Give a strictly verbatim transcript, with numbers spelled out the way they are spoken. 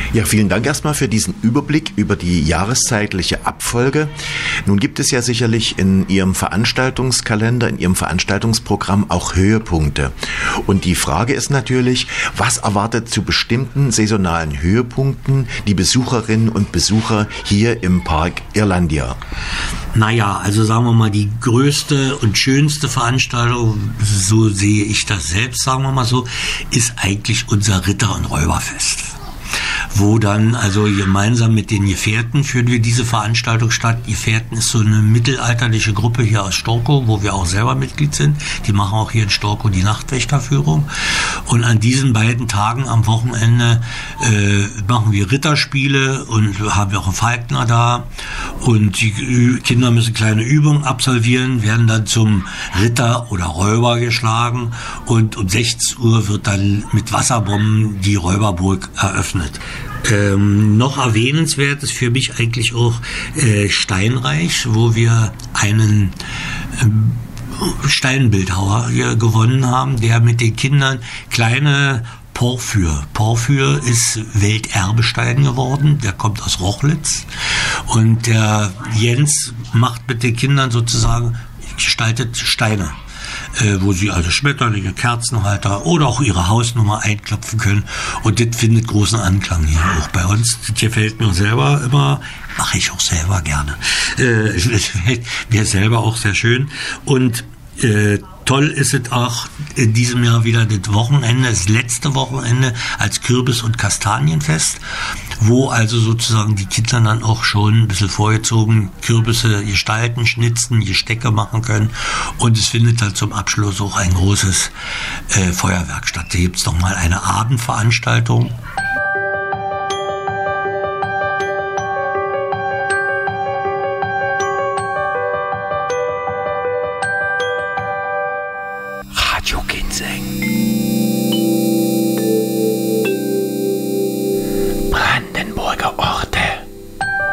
Ja, vielen Dank erstmal für diesen Überblick über die jahreszeitliche Abfolge. Nun gibt es ja sicherlich in Ihrem Veranstaltungskalender, in Ihrem Veranstaltungsprogramm auch Höhepunkte. Und die Frage ist natürlich, was erwartet zu bestimmten saisonalen Höhepunkten die Besucherinnen und Besucher hier im Park Irlandia? Naja, also sagen wir mal, die größte und schönste Veranstaltung, so sehe ich das selbst, sagen wir mal so, ist eigentlich unser Ritter- und Räuberfest. Wo dann also gemeinsam mit den Gefährten führen wir diese Veranstaltung statt. Gefährten ist so eine mittelalterliche Gruppe hier aus Storkow, wo wir auch selber Mitglied sind. Die machen auch hier in Storkow die Nachtwächterführung. Und an diesen beiden Tagen am Wochenende äh, machen wir Ritterspiele und haben wir auch einen Falkner da. Und die Kinder müssen kleine Übungen absolvieren, werden dann zum Ritter oder Räuber geschlagen. Und um sechzehn Uhr wird dann mit Wasserbomben die Räuberburg eröffnet. Ähm, noch erwähnenswert ist für mich eigentlich auch äh, Steinreich, wo wir einen ähm, Steinbildhauer hier gewonnen haben, der mit den Kindern kleine Porphyr. Porphyr ist Welterbestein geworden, der kommt aus Rochlitz und der Jens macht mit den Kindern sozusagen, gestaltet Steine. Äh, wo sie also Schmetterlinge, Kerzenhalter oder auch ihre Hausnummer einklopfen können. Und das findet großen Anklang hier auch bei uns. Das gefällt mir selber immer, mache ich auch selber gerne. Äh, das gefällt mir selber auch sehr schön. Und äh, toll ist es auch in diesem Jahr wieder das Wochenende, das letzte Wochenende als Kürbis- und Kastanienfest, wo also sozusagen die Kinder dann auch schon ein bisschen vorgezogen Kürbisse gestalten, schnitzen, Gestecke machen können. Und es findet dann zum Abschluss auch ein großes äh, Feuerwerk statt. Da gibt es nochmal eine Abendveranstaltung. Radio Ginseng.